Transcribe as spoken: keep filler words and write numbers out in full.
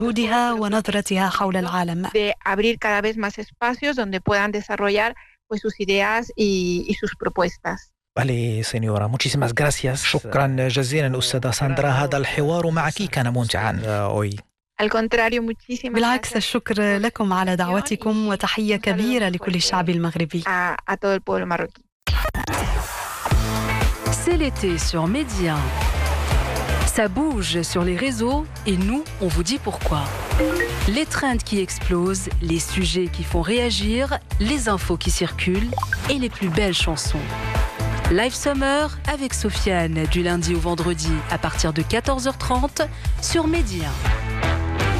جهودها ونظرتها حول العالم. de abrir cada vez más espacios donde puedan desarrollar pues sus ideas y, y sus propuestas. Vale, señora. Muchísimas gracias. شكرا جزيلا أستاذة ساندرا، هذا الحوار معك كان ممتعا. Hoy. Al contrario, muchísimas بالعكس، gracias الشكر لكم على دعوتكم وتحية كبيرة لكل الشعب المغربي. a, a todo el pueblo marroquí. C'est l'été sur Média. Ça bouge sur les réseaux et nous, on vous dit pourquoi. Les trends qui explosent, les sujets qui font réagir, les infos qui circulent et les plus belles chansons. Live Summer avec Sofiane du lundi au vendredi à partir de quatorze heures trente sur Média.